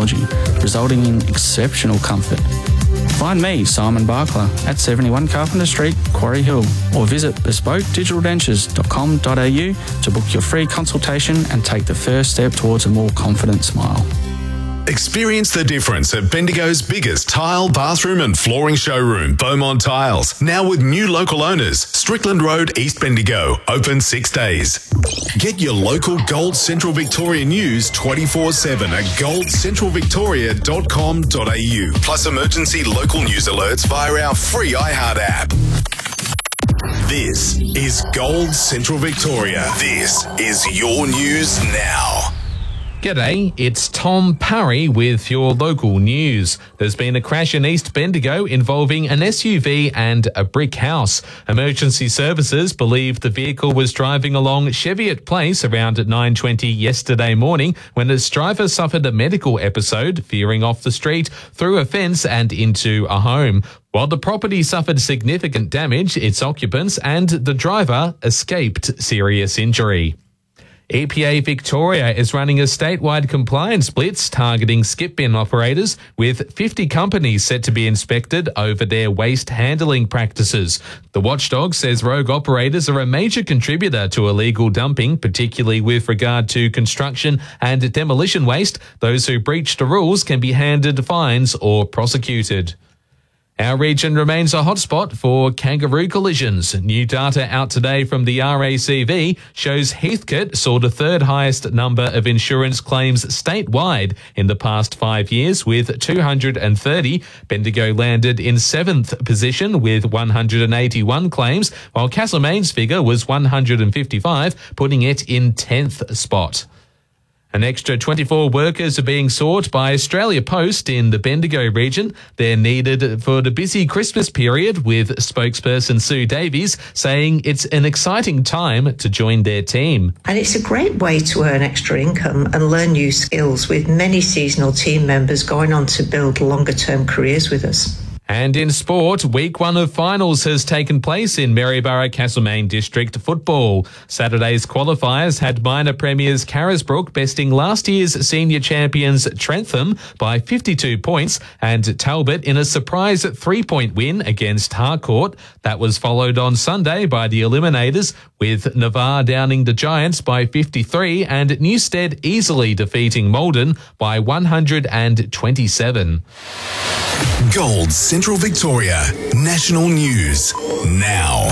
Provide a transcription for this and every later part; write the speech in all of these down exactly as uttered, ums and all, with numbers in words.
technology, resulting in exceptional comfort. Find me, Simon Barkler, at seventy-one Carpenter Street, Quarry Hill, or visit bespoke digital dentures dot com dot a u to book your free consultation and take the first step towards a more confident smile. Experience the difference at Bendigo's biggest tile, bathroom and flooring showroom, Beaumont Tiles. Now with new local owners, Strickland Road, East Bendigo, open six days. Get your local Gold Central Victoria news twenty-four seven at gold central victoria dot com dot a u. Plus emergency local news alerts via our free iHeart app. This is Gold Central Victoria. This is your news now. G'day, it's Tom Parry with your local news. There's been a crash in East Bendigo involving an S U V and a brick house. Emergency services believe the vehicle was driving along Cheviot Place around nine twenty yesterday morning when its driver suffered a medical episode, veering off the street, through a fence and into a home. While the property suffered significant damage, its occupants and the driver escaped serious injury. E P A Victoria is running a statewide compliance blitz targeting skip bin operators, with fifty companies set to be inspected over their waste handling practices. The watchdog says rogue operators are a major contributor to illegal dumping, particularly with regard to construction and demolition waste. Those who breach the rules can be handed fines or prosecuted. Our region remains a hotspot for kangaroo collisions. New data out today from the R A C V shows Heathcote saw the third highest number of insurance claims statewide in the past five years with two hundred thirty. Bendigo landed in seventh position with one hundred eighty-one claims, while Castlemaine's figure was one hundred fifty-five, putting it in tenth spot. An extra twenty-four workers are being sought by Australia Post in the Bendigo region. They're needed for the busy Christmas period, with spokesperson Sue Davies saying it's an exciting time to join their team. And it's a great way to earn extra income and learn new skills, with many seasonal team members going on to build longer-term careers with us. And in sport, week one of finals has taken place in Maryborough Castlemaine District Football. Saturday's qualifiers had minor premiers Carisbrook besting last year's senior champions Trentham by fifty-two points, and Talbot in a surprise three-point win against Harcourt. That was followed on Sunday by the Eliminators, with Navarre downing the Giants by fifty-three and Newstead easily defeating Malden by one hundred twenty-seven. Gold Central Victoria National News now.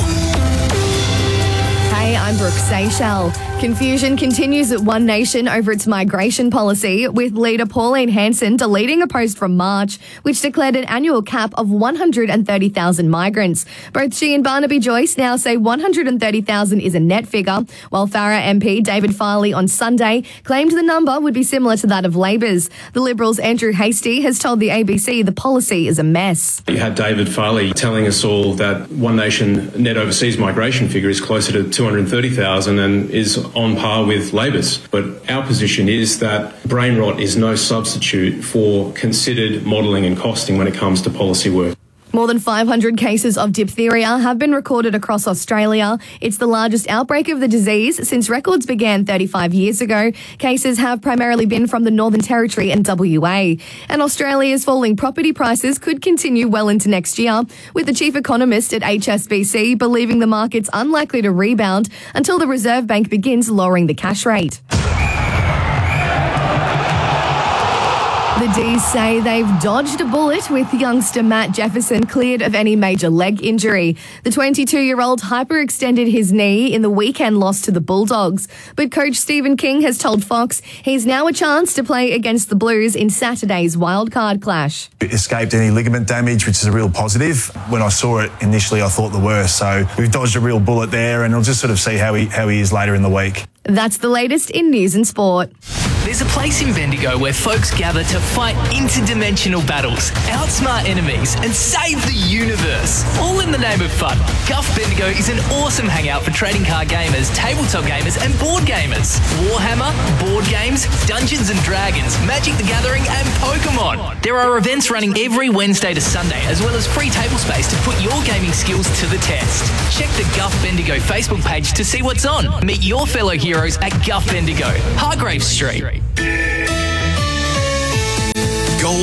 Hey, I'm Brooke Seychelles. Confusion continues at One Nation over its migration policy, with leader Pauline Hanson deleting a post from March, which declared an annual cap of one hundred thirty thousand migrants. Both she and Barnaby Joyce now say one hundred thirty thousand is a net figure, while Farrer M P David Farley on Sunday claimed the number would be similar to that of Labor's. The Liberals' Andrew Hastie has told the A B C the policy is a mess. You had David Farley telling us all that One Nation net overseas migration figure is closer to two hundred thirty thousand and is on par with Labor's. But our position is that brain rot is no substitute for considered modelling and costing when it comes to policy work. More than five hundred cases of diphtheria have been recorded across Australia. It's the largest outbreak of the disease since records began thirty-five years ago. Cases have primarily been from the Northern Territory and W A. And Australia's falling property prices could continue well into next year, with the chief economist at H S B C believing the market's unlikely to rebound until the Reserve Bank begins lowering the cash rate. The D's say they've dodged a bullet, with youngster Matt Jefferson cleared of any major leg injury. The twenty-two-year-old hyperextended his knee in the weekend loss to the Bulldogs. But coach Stephen King has told Fox he's now a chance to play against the Blues in Saturday's wildcard clash. Escaped any ligament damage, which is a real positive. When I saw it initially, I thought the worst. So we've dodged a real bullet there, and we'll just sort of see how he, how he is later in the week. That's the latest in news and sport. There's a place in Bendigo where folks gather to fight interdimensional battles, outsmart enemies, and save the universe. All in the name of fun. Guff Bendigo is an awesome hangout for trading card gamers, tabletop gamers, and board gamers. Warhammer, board games, Dungeons and Dragons, Magic the Gathering, and Pokemon. There are events running every Wednesday to Sunday, as well as free table space to put your gaming skills to the test. Check the Guff Bendigo Facebook page to see what's on. Meet your fellow heroes at Guff Bendigo, Hargrave Street.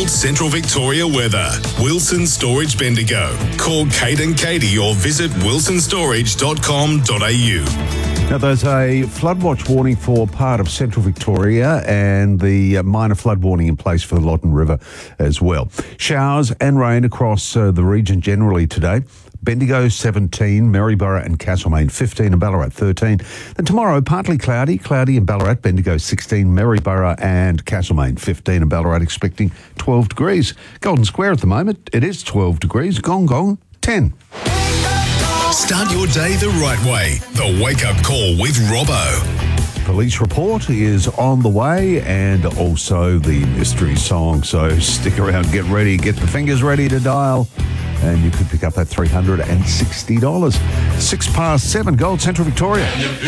Central Victoria weather. Wilson Storage Bendigo. Call Kate and Katie or visit wilson storage dot com dot a u. Now, there's a flood watch warning for part of Central Victoria and the minor flood warning in place for the Loddon River as well. Showers and rain across uh, the region generally today. Bendigo seventeen, Maryborough and Castlemaine fifteen, and Ballarat thirteen. Then tomorrow, partly cloudy, cloudy in Ballarat, Bendigo sixteen, Maryborough and Castlemaine fifteen, and Ballarat expecting twelve degrees. Golden Square at the moment, it is twelve degrees. Gong Gong, ten. Start your day the right way. The Wake Up Call with Robbo. Police report is on the way, and also the mystery song. So stick around, get ready, get the fingers ready to dial, and you could pick up that three hundred sixty dollars. Six past seven, Gold Central Victoria.